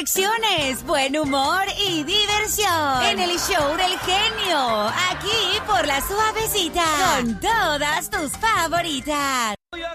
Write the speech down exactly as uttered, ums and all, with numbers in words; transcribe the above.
reflexiones, buen humor y diversión. En el show del genio. Aquí por La Suavecita. Con todas tus favoritas.